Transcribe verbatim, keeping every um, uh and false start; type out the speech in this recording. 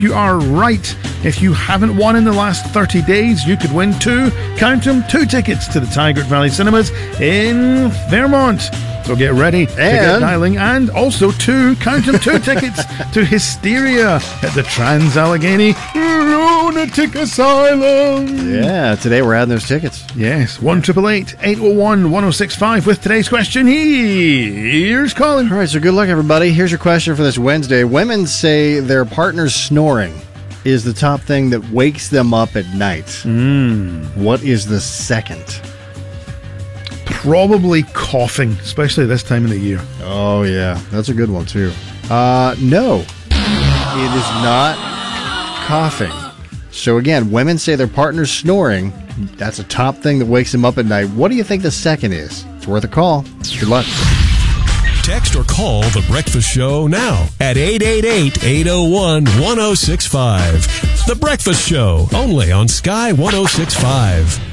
You are right. If you haven't won in the last thirty days, you could win two, count them, two tickets to the Tigard Valley Cinemas in Fairmont. So get ready to get dialing, and also two, count them, two tickets to Hysteria at the Trans-Allegheny Lunatic Asylum. Yeah, today we're adding those tickets. Yes, one triple eight eight oh one one oh six five with today's question. Here's Colin. All right, so good luck, everybody. Here's your question for this Wednesday. Women say their partner's snoring is the top thing that wakes them up at night. Mm. What is the second? Probably coughing, especially this time of the year. Oh, yeah. That's a good one, too. Uh, no. It is not coughing. So, again, women say their partner's snoring. That's a top thing that wakes them up at night. What do you think the second is? It's worth a call. Good luck. Text or call The Breakfast Show now at eight eight eight, eight oh one, one oh six five. The Breakfast Show, only on Sky one oh six point five.